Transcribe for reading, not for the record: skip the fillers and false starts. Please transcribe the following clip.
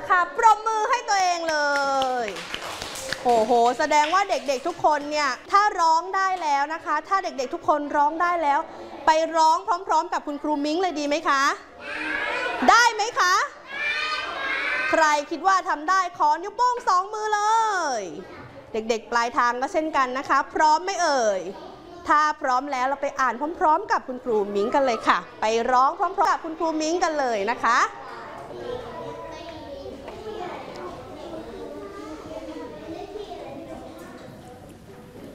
ค่ะปรบมือให้ตัวเองเลยโอ้โหแสดงว่าเด็กๆทุกคนเนี่ยถ้าร้องได้แล้วนะคะถ้าเด็กๆทุกคนร้องได้แล้วไปร้องพร้อมๆกับคุณครูมิ้งเลยดีไหมคะได้ไหมคะใครคิดว่าทำได้ขอนิ้วโป้ง2 มือเลยเด็กๆปลายทางก็เช่นกันนะคะพร้อมไหมเอ่ยถ้าพร้อมแล้วเราไปอ่านพร้อมๆกับคุณครูมิ้งกันเลยค่ะไปร้องพร้อมๆกับคุณครูมิ้งกันเลยนะคะ